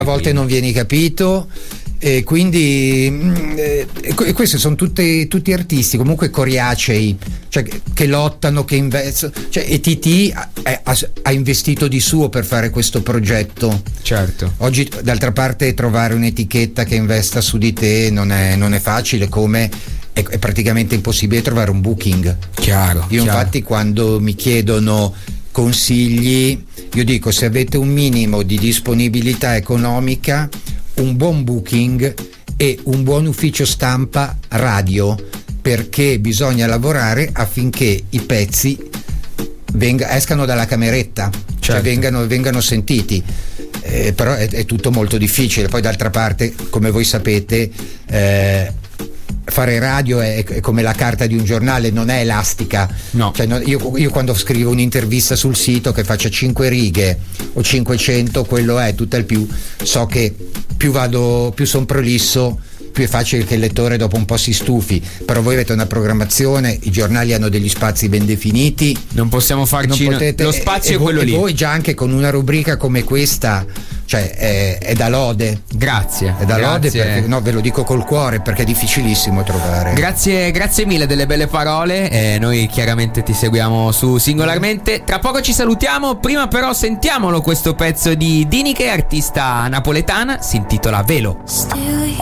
a volte non vieni capito. E quindi questi sono tutti artisti comunque coriacei, cioè che lottano, che investono, cioè ETT ha investito di suo per fare questo progetto. Certo. Oggi d'altra parte trovare un'etichetta che investa su di te non è facile, come è praticamente impossibile trovare un booking. Chiaro. Infatti quando mi chiedono consigli io dico: se avete un minimo di disponibilità economica, un buon booking e un buon ufficio stampa radio, perché bisogna lavorare affinché i pezzi escano dalla cameretta, certo. Cioè vengano sentiti. Però è tutto molto difficile. Poi d'altra parte, come voi sapete, fare radio è come la carta di un giornale, non è elastica. No. Cioè, io quando scrivo un'intervista sul sito che faccia 5 righe o 500, quello è tutto il più. So che più son prolisso, più è facile che il lettore dopo un po' si stufi. Però voi avete una programmazione, i giornali hanno degli spazi ben definiti, non possiamo farci, lo spazio è quello lì. Voi già anche con una rubrica come questa, cioè è da lode. Grazie. È da lode, perché ve lo dico col cuore, perché è difficilissimo trovare. Grazie mille delle belle parole. Noi chiaramente ti seguiamo su Singolarmente. Tra poco ci salutiamo, prima però sentiamolo questo pezzo di Diniche, artista napoletana, si intitola Velo.